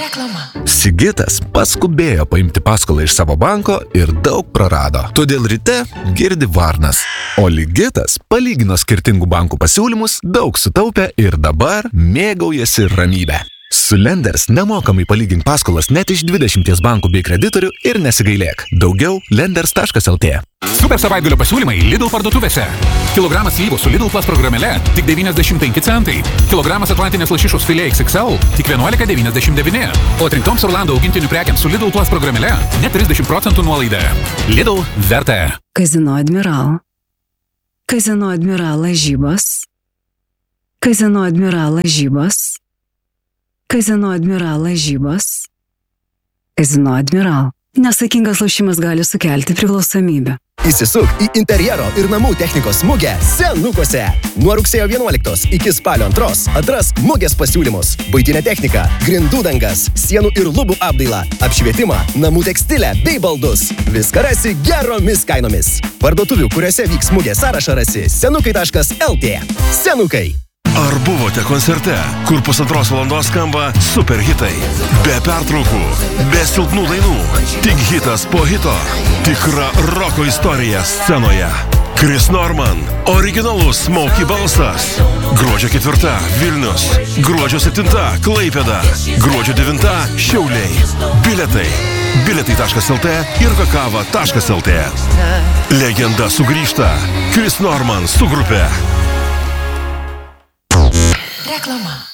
Reklama. Sigitas paskubėjo paimti paskolą iš savo banko ir daug prarado. Todėl ryte girdi varnas. O Ligitas palygino skirtingų bankų pasiūlymus, daug sutaupė ir dabar mėgaujasi ramybę. Su Lenders nemokamai palygink paskolas net iš 20 bankų bei kreditorių ir nesigailėk. Daugiau lenders.lt. Super savaitgalio pasiūlymai Lidl parduotuvėse. Kilogramas slyvų su Lidl Plus programėle tik 95 centai. Kilogramas atlantinės lašišos filė XXL tik 11,99. O trinktoms Orlando augintinių prekiams su Lidl Plus programėle net 30% nuolaida. Lidl verta. Kazino Admiral. Kazino Admiral lažybos. Kazino Admiral lažybos. Kazino Admiral lažybos. Kazino Admiral. Nesaikingas lošimas gali sukelti priklausomybę. Įsisuk į interjero ir namų technikos mugę Senukose. Nuo rugsėjo 11 iki spalio 2 atrask mugės pasiūlymus. Buitinė technika, grindų dangas, sienų ir lubų apdailą, apšvietimą, namų tekstilę bei baldus. Viską rasi geromis kainomis. Parduotuvių, kuriuose vyks mugė sąrašą rasi senukai.lt. Senukai. Ar buvote koncerte, kur 1,5 valandos skamba super hitai? Be pertraukų, be silpnų dainų, tik hitas po hito. Tikra roko istorija scenoje. Chris Norman, originalus Smokey balsas. Gruodžio 4 Vilnius, gruodžio 7 Klaipėda, gruodžio 9 Šiauliai. Bilietai. Biletai.lt ir kakava.lt. Legenda sugrįžta. Chris Norman su grupe. Reklama.